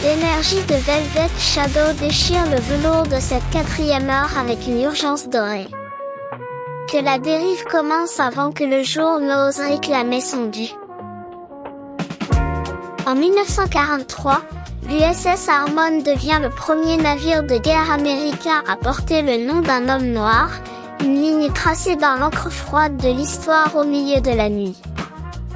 L'énergie de Velvet Shadow déchire le velours de cette 4e heure avec une urgence dorée. Que la dérive commence avant que le jour n'ose réclamer son dû. En 1943, l'USS Harmon devient le premier navire de guerre américain à porter le nom d'un homme noir, une ligne tracée dans l'encre froide de l'histoire au milieu de la nuit.